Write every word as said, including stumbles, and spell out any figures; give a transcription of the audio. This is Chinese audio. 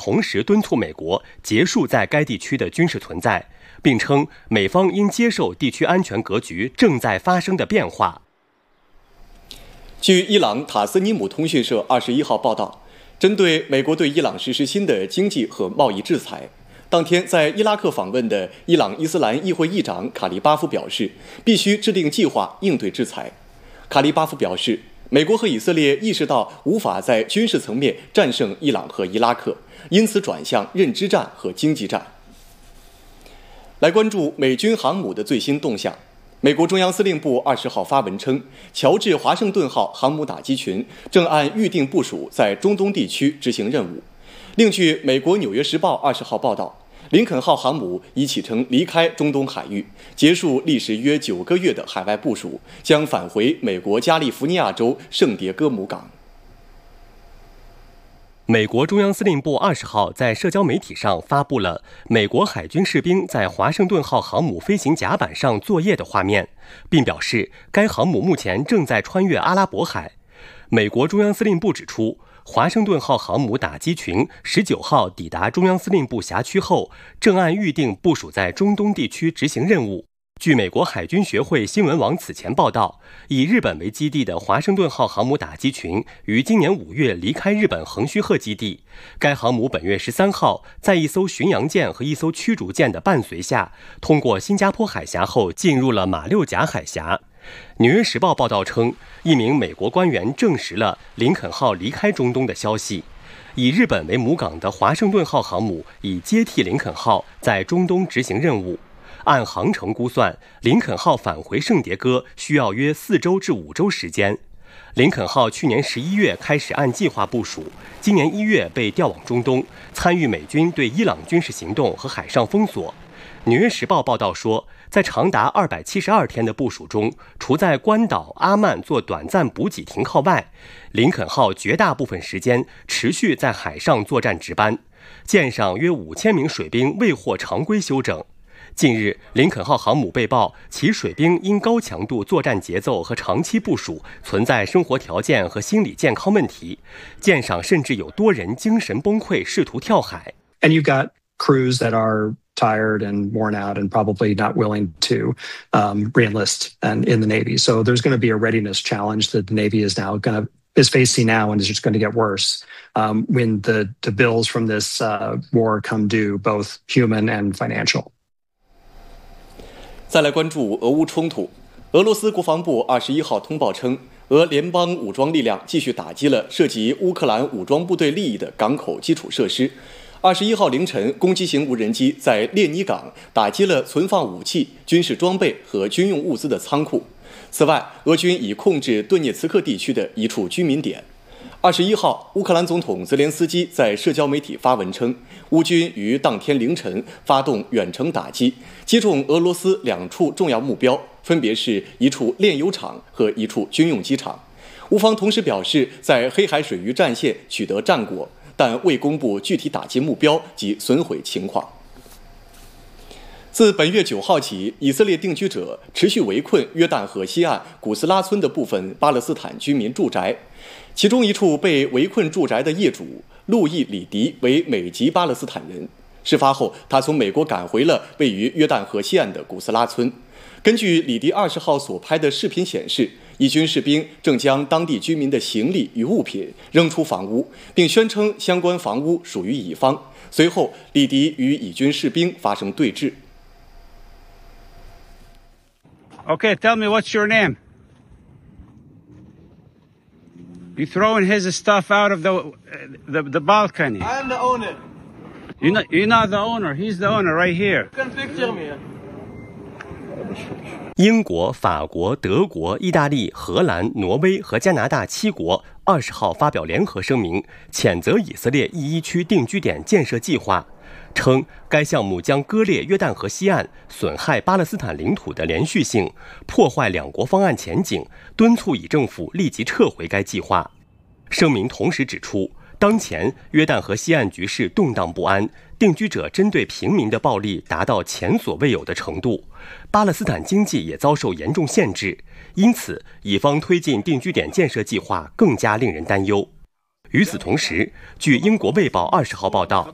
同时敦促美国结束在该地区的军事存在，并称美方应接受地区安全格局正在发生的变化。 据伊朗塔斯尼姆通讯社二十一号报道，针对美国对伊朗实施新的经济和贸易制裁，当天在伊拉克访问的伊朗伊斯兰议会议长卡利巴夫表示，必须制定计划应对制裁。卡利巴夫表示，美国和以色列意识到无法在军事层面战胜伊朗和伊拉克，因此转向认知战和经济战。来关注美军航母的最新动向。美国中央司令部二十号发文称，乔治华盛顿号航母打击群正按预定部署在中东地区执行任务。另据美国《纽约时报》二十号报道，林肯号航母已启程离开中东海域，结束历时约九个月的海外部署，将返回美国加利福尼亚州圣迭戈姆港。 美国中央司令部二十号在社交媒体上发布了美国海军士兵在华盛顿号航母飞行甲板上作业的画面，并表示该航母目前正在穿越阿拉伯海。美国中央司令部指出，华盛顿号航母打击群十九号抵达中央司令部辖区后，正按预定部署在中东地区执行任务。据美国海军学会新闻网此前报道，以日本为基地的华盛顿号航母打击群于今年五月离开日本横须贺基地。该航母本月十三号在一艘巡洋舰和一艘驱逐舰的伴随下，通过新加坡海峡后进入了马六甲海峡。纽约时报报道称，一名美国官员证实了林肯号离开中东的消息。以日本为母港的华盛顿号航母已接替林肯号在中东执行任务。按航程估算，林肯号返回圣迭戈需要约四周至五周时间。林肯号去年十一月开始按计划部署，今年一月被调往中东，参与美军对伊朗军事行动和海上封锁。纽约时报报道说，在长达二百七十二天的部署中，除在关岛、阿曼做短暂补给停靠外，林肯号绝大部分时间持续在海上作战值班，舰上约五千名水兵未获常规休整。近日，林肯号航母被曝其水兵因高强度作战节奏和长期部署存在生活条件和心理健康问题，舰上甚至有多人精神崩溃，试图跳海。 And you've got crews that are tired and worn out and probably not willing to um, re-enlist and in the Navy. So there's going to be a readiness challenge that the Navy is now going to is facing now and is just going to get worse um, when the, the bills from this uh, war come due, both human and financial. 再来关注俄乌冲突。俄罗斯国防部二十一号通报称，俄联邦武装力量继续打击了涉及乌克兰武装部队利益的港口基础设施。二十一号凌晨，攻击型无人机在列尼港打击了存放武器、军事装备和军用物资的仓库。此外，俄军已控制顿涅茨克地区的一处居民点。二十一号，乌克兰总统泽连斯基在社交媒体发文称，乌军于当天凌晨发动远程打击，击中俄罗斯两处重要目标，分别是一处炼油厂和一处军用机场。乌方同时表示，在黑海水域战线取得战果，但未公布具体打击目标及损毁情况。自本月九号起，以色列定居者持续围困约旦河西岸古斯拉村的部分巴勒斯坦居民住宅，其中一处被围困住宅的业主路易·里迪为美籍巴勒斯坦人。事发后，他从美国赶回了位于约旦河西岸的古斯拉村。根据里迪二十号所拍的视频显示，以军士兵正将当地居民的行李与物品扔出房屋，并宣称相关房屋属于乙方。随后，里迪与以军士兵发生对峙。 Okay, tell me what's your name? You throwing his stuff out of the the, the balcony. I'm the owner. You're not, you're not the owner. He's the owner right here. You can picture me. 英国、法国、德国、意大利、荷兰、挪威和加拿大七国二十号发表联合声明，谴责以色列一一区定居点建设计划，称该项目将割裂约旦河西岸，损害巴勒斯坦领土的连续性，破坏两国方案前景，敦促以政府立即撤回该计划。声明同时指出，当前约旦河西岸局势动荡不安，定居者针对平民的暴力达到前所未有的程度，巴勒斯坦经济也遭受严重限制，因此以方推进定居点建设计划更加令人担忧。与此同时，据英国卫报二十号报道，